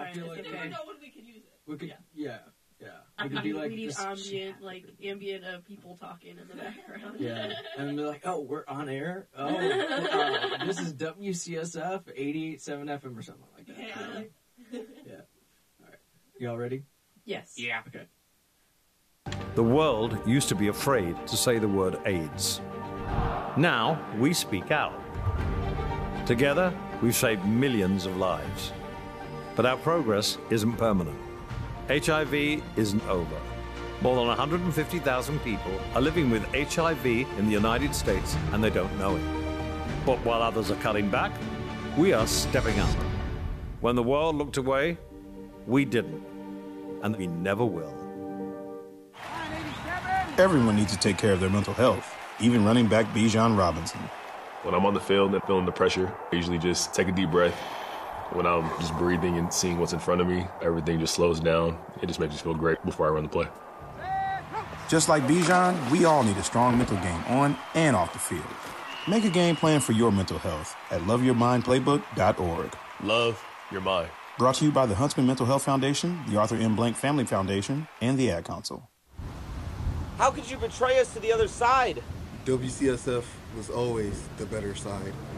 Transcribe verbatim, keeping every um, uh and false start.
I feel like I never know when we could use it. we could, yeah, yeah. I We could be like we need this- ambient, like ambient uh, people talking in the background. Yeah, and they're like, "Oh, we're on air. Oh, uh, this is W C S F eighty-eight point seven F M or something like that." Yeah. Yeah. All right. Y'all ready? Yes. Yeah. Okay. The world used to be afraid to say the word AIDS. Now we speak out. Together, we've saved millions of lives. But our progress isn't permanent. H I V isn't over. More than one hundred fifty thousand people are living with H I V in the United States, and they don't know it. But while others are cutting back, we are stepping up. When the world looked away, we didn't. And we never will. Everyone needs to take care of their mental health, even running back Bijan Robinson. When I'm on the field and feeling the pressure, I usually just take a deep breath. When I'm just breathing and seeing what's in front of me, everything just slows down. It just makes me feel great before I run the play. Just like Bijan, we all need a strong mental game on and off the field. Make a game plan for your mental health at love your mind playbook dot org. Love your mind. Brought to you by the Huntsman Mental Health Foundation, the Arthur M. Blank Family Foundation, and the Ad Council. How could you betray us to the other side? W C S F was always the better side.